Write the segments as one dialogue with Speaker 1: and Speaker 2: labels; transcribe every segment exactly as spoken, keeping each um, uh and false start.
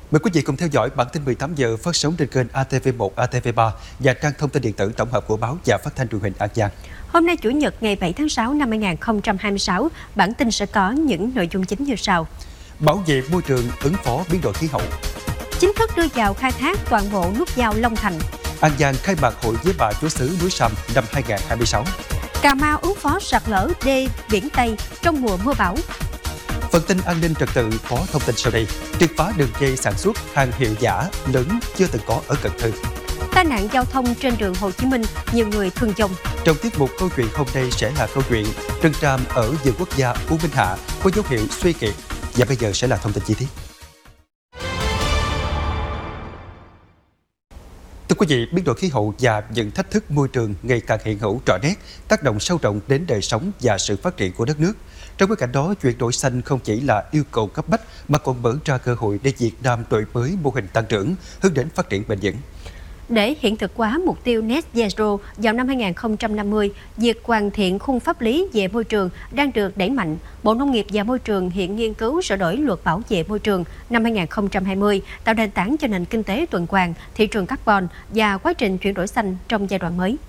Speaker 1: Mời quý vị cùng theo dõi bản tin mười tám giờ phát sóng trên kênh a tê vê một, a tê vê ba và trang thông tin điện tử tổng hợp của báo và phát thanh truyền hình An Giang.
Speaker 2: Hôm nay Chủ nhật ngày bảy tháng sáu năm hai nghìn không trăm hai mươi sáu, bản tin sẽ có những nội dung chính như sau.
Speaker 1: Bảo vệ môi trường, ứng phó biến đổi khí hậu.
Speaker 2: Chính thức đưa vào khai thác toàn bộ nút giao Long Thành.
Speaker 1: An Giang khai mạc hội với bà chúa xứ núi Sam năm hai nghìn không trăm hai mươi sáu.
Speaker 2: Cà Mau ứng phó sạt lở đê biển Tây trong mùa mưa bão.
Speaker 1: Phần tin an ninh trật tự có thông tin sau đây. Triệt phá đường dây sản xuất hàng hiệu giả lớn chưa từng có ở Cần Thơ.
Speaker 2: Tai nạn giao thông trên đường Hồ Chí Minh, nhiều người thương vong.
Speaker 1: Trong tiết mục câu chuyện hôm nay sẽ là câu chuyện rừng tràm ở vườn quốc gia U Minh Hạ có dấu hiệu suy kiệt. Và bây giờ sẽ là thông tin chi tiết. Thưa quý vị, biến đổi khí hậu và những thách thức môi trường ngày càng hiện hữu rõ nét, tác động sâu rộng đến đời sống và sự phát triển của đất nước. Trong bối cảnh đó, chuyển đổi xanh không chỉ là yêu cầu cấp bách mà còn mở ra cơ hội để Việt Nam đổi mới mô hình tăng trưởng, hướng đến phát triển bền vững.
Speaker 2: Để hiện thực hóa mục tiêu Net Zero vào năm hai nghìn không trăm năm mươi, việc hoàn thiện khung pháp lý về môi trường đang được đẩy mạnh. Bộ Nông nghiệp và Môi trường hiện nghiên cứu sửa đổi luật bảo vệ môi trường năm hai nghìn không trăm hai mươi, tạo nền tảng cho nền kinh tế tuần hoàn, thị trường carbon và quá trình chuyển đổi xanh trong giai đoạn mới.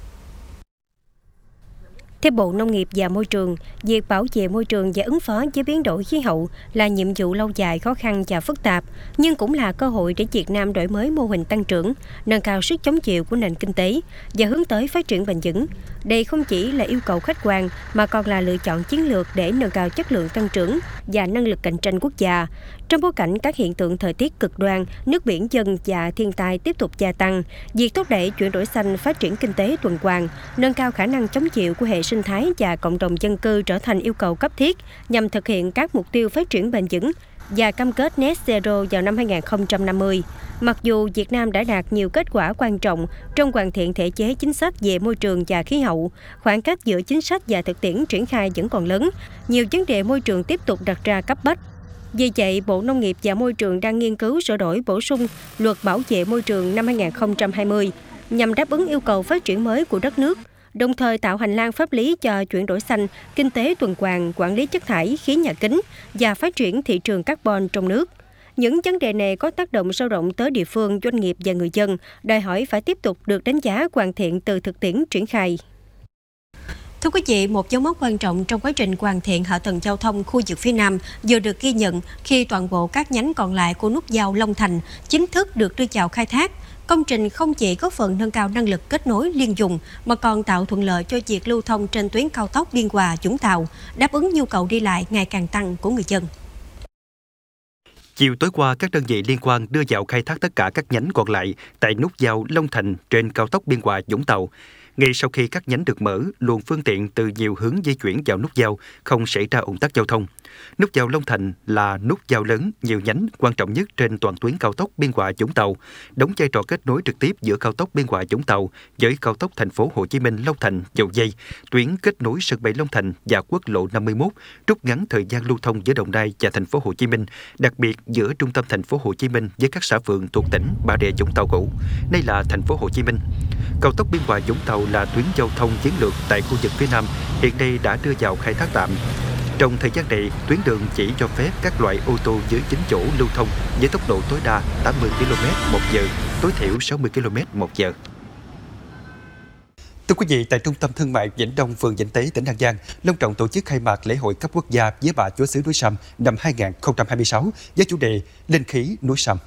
Speaker 2: Theo Bộ Nông nghiệp và Môi trường, việc bảo vệ môi trường và ứng phó với biến đổi khí hậu là nhiệm vụ lâu dài, khó khăn và phức tạp, nhưng cũng là cơ hội để Việt Nam đổi mới mô hình tăng trưởng, nâng cao sức chống chịu của nền kinh tế và hướng tới phát triển bền vững. Đây không chỉ là yêu cầu khách quan mà còn là lựa chọn chiến lược để nâng cao chất lượng tăng trưởng và năng lực cạnh tranh quốc gia. Trong bối cảnh các hiện tượng thời tiết cực đoan, nước biển dâng và thiên tai tiếp tục gia tăng, việc thúc đẩy chuyển đổi xanh, phát triển kinh tế tuần hoàn, nâng cao khả năng chống chịu của hệ sinh thái và cộng đồng dân cư trở thành yêu cầu cấp thiết nhằm thực hiện các mục tiêu phát triển bền vững và cam kết Net Zero vào năm hai nghìn không trăm năm mươi. Mặc dù Việt Nam đã đạt nhiều kết quả quan trọng trong hoàn thiện thể chế chính sách về môi trường và khí hậu, khoảng cách giữa chính sách và thực tiễn triển khai vẫn còn lớn, nhiều vấn đề môi trường tiếp tục đặt ra cấp bách. Vì vậy, Bộ Nông nghiệp và Môi trường đang nghiên cứu sửa đổi bổ sung luật bảo vệ môi trường năm hai nghìn không trăm hai mươi nhằm đáp ứng yêu cầu phát triển mới của đất nước, đồng thời tạo hành lang pháp lý cho chuyển đổi xanh, kinh tế tuần hoàn, quản lý chất thải, khí nhà kính và phát triển thị trường carbon trong nước. Những vấn đề này có tác động sâu rộng tới địa phương, doanh nghiệp và người dân, đòi hỏi phải tiếp tục được đánh giá hoàn thiện từ thực tiễn triển khai. Thưa quý vị, một dấu mốc quan trọng trong quá trình hoàn thiện hạ tầng giao thông khu vực phía Nam vừa được ghi nhận khi toàn bộ các nhánh còn lại của nút giao Long Thành chính thức được đưa vào khai thác. Công trình không chỉ góp phần nâng cao năng lực kết nối liên vùng mà còn tạo thuận lợi cho việc lưu thông trên tuyến cao tốc Biên Hòa - Vũng Tàu, đáp ứng nhu cầu đi lại ngày càng tăng của người dân.
Speaker 1: Chiều tối qua, các đơn vị liên quan đưa vào khai thác tất cả các nhánh còn lại tại nút giao Long Thành trên cao tốc Biên Hòa - Vũng Tàu. Ngay sau khi các nhánh được mở, luồng phương tiện từ nhiều hướng di chuyển vào nút giao, không xảy ra ùn tắc giao thông. Nút giao Long Thành là nút giao lớn, nhiều nhánh, quan trọng nhất trên toàn tuyến cao tốc Biên Hòa - Vũng Tàu, đóng vai trò kết nối trực tiếp giữa cao tốc Biên Hòa - Vũng Tàu với cao tốc thành phố Hồ Chí Minh - Long Thành - Dầu Giây, tuyến kết nối sân bay Long Thành và quốc lộ năm mươi mốt, rút ngắn thời gian lưu thông giữa Đồng Nai và thành phố Hồ Chí Minh, đặc biệt giữa trung tâm thành phố Hồ Chí Minh với các xã phường thuộc tỉnh Bà Rịa - Vũng Tàu cũ, nay là thành phố Hồ Chí Minh. Cao tốc Biên Hòa - Vũng Tàu là tuyến giao thông chiến lược tại khu vực phía Nam, hiện nay đã đưa vào khai thác tạm. Trong thời gian này, tuyến đường chỉ cho phép các loại ô tô dưới chín chỗ lưu thông với tốc độ tối đa tám mươi ki lô mét một giờ, tối thiểu sáu mươi ki lô mét một giờ. Thưa quý vị, tại Trung tâm Thương mại Vĩnh Đông, phường Vĩnh Tế, tỉnh An Giang, long trọng tổ chức khai mạc lễ hội cấp quốc gia với bà chúa xứ núi Sam năm hai nghìn không trăm hai mươi sáu với chủ đề Linh khí núi Sam.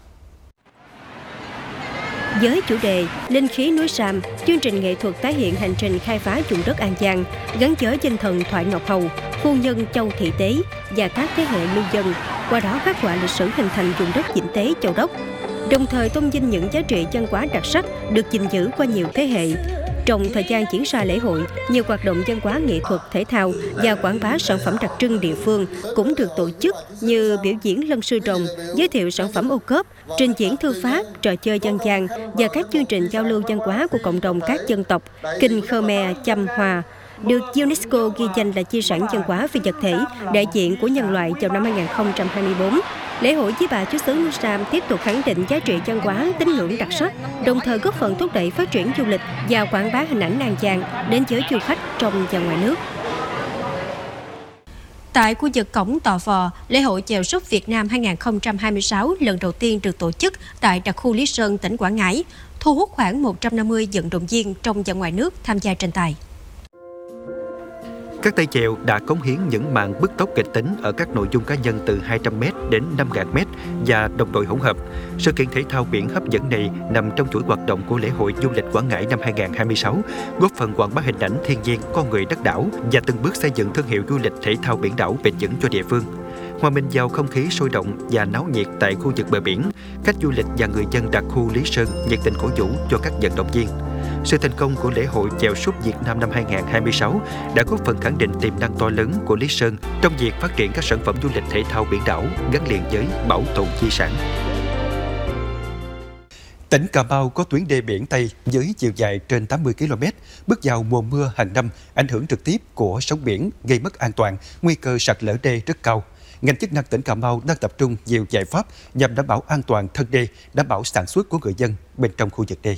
Speaker 2: Với chủ đề Linh khí núi Sam, chương trình nghệ thuật tái hiện hành trình khai phá vùng đất An Giang gắn với danh thần Thoại Ngọc Hầu, phu nhân Châu Thị Tế và các thế hệ lưu dân, qua đó khắc họa lịch sử hình thành vùng đất Vĩnh Tế, Châu Đốc, đồng thời tôn vinh những giá trị văn hóa đặc sắc được gìn giữ qua nhiều thế hệ. Trong thời gian diễn ra lễ hội, nhiều hoạt động văn hóa nghệ thuật, thể thao và quảng bá sản phẩm đặc trưng địa phương cũng được tổ chức như biểu diễn lân sư rồng, giới thiệu sản phẩm ô cốp, trình diễn thư pháp, trò chơi dân gian và các chương trình giao lưu văn hóa của cộng đồng các dân tộc Kinh, Khmer, Chăm, Hòa, được UNESCO ghi danh là di sản văn hóa phi vật thể đại diện của nhân loại vào năm hai nghìn không trăm hai mươi tư. Lễ hội với bà chúa xứ núi Sam tiếp tục khẳng định giá trị văn hóa, tín ngưỡng đặc sắc, đồng thời góp phần thúc đẩy phát triển du lịch và quảng bá hình ảnh An Giang đến với du khách trong và ngoài nước. Tại khu vực cổng Tò Vò, lễ hội chèo súp Việt Nam hai không hai sáu lần đầu tiên được tổ chức tại đặc khu Lý Sơn, tỉnh Quảng Ngãi, thu hút khoảng một trăm năm mươi vận động viên trong và ngoài nước tham gia tranh tài.
Speaker 1: Các tay chèo đã cống hiến những màn bứt tốc kịch tính ở các nội dung cá nhân từ hai trăm mét đến năm nghìn mét và đồng đội hỗn hợp. Sự kiện thể thao biển hấp dẫn này nằm trong chuỗi hoạt động của lễ hội du lịch Quảng Ngãi năm hai không hai sáu, góp phần quảng bá hình ảnh thiên nhiên, con người đất đảo và từng bước xây dựng thương hiệu du lịch thể thao biển đảo bền vững cho địa phương. Hòa mình vào không khí sôi động và náo nhiệt tại khu vực bờ biển, khách du lịch và người dân đặc khu Lý Sơn nhiệt tình cổ vũ cho các vận động viên. Sự thành công của lễ hội chèo súp Việt Nam năm hai không hai sáu đã góp phần khẳng định tiềm năng to lớn của Lý Sơn trong việc phát triển các sản phẩm du lịch thể thao biển đảo gắn liền với bảo tồn di sản. Tỉnh Cà Mau có tuyến đê biển Tây với chiều dài trên tám mươi ki lô mét, bước vào mùa mưa hàng năm, ảnh hưởng trực tiếp của sóng biển gây mất an toàn, nguy cơ sạt lở đê rất cao. Ngành chức năng tỉnh Cà Mau đang tập trung nhiều giải pháp nhằm đảm bảo an toàn thân đê, đảm bảo sản xuất của người dân bên trong khu vực đê.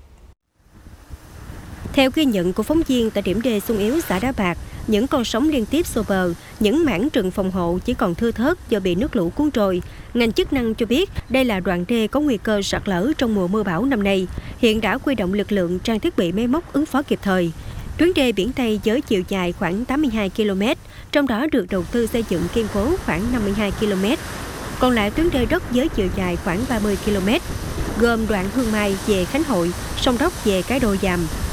Speaker 2: Theo ghi nhận của phóng viên tại điểm đê xung yếu xã Đá Bạc, những con sóng liên tiếp xô bờ, những mảng rừng phòng hộ chỉ còn thưa thớt do bị nước lũ cuốn trôi. Ngành chức năng cho biết đây là đoạn đê có nguy cơ sạt lở trong mùa mưa bão năm nay. Hiện đã huy động lực lượng, trang thiết bị máy móc ứng phó kịp thời. Tuyến đê biển Tây với chiều dài khoảng tám mươi hai ki lô mét, trong đó được đầu tư xây dựng kiên cố khoảng năm mươi hai ki lô mét. Còn lại tuyến đê đất với chiều dài khoảng ba mươi ki lô mét, gồm đoạn Hương Mai về Khánh Hội, Sông Đốc về Cái Đôi Giàm,